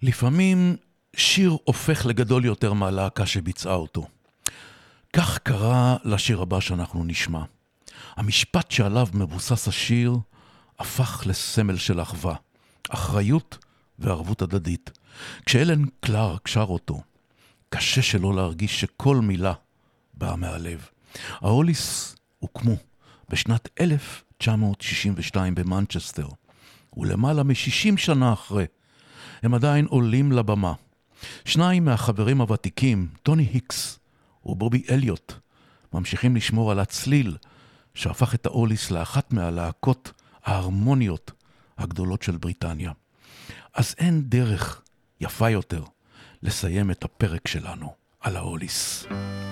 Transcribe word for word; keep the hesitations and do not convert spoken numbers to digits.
לפעמים שיר הופך לגדול יותר מהלהקה שביצעה אותו. כך קרה לשיר הבא שאנחנו נשמע. המשפט שעליו מבוסס השיר הפך לסמל של אחווה, אחריות וערבות הדדית. כשאלן קלארק שר אותו, קשה שלא להרגיש שכל מילה באה מהלב. ההוליס הוקמו בשנת אלף תשע מאות שישים ושתיים במנצ'סטר, ולמעלה מ-שישים שנה אחרי, הם עדיין עולים לבמה. שניים מהחברים הוותיקים, טוני היקס ובובי אליוט, ממשיכים לשמור על הצליל שהפך את ההוליס לאחת מהלהקות ההרמוניות הגדולות של בריטניה. אז אין דרך יפה יותר לסיים את הפרק שלנו על ההוליס.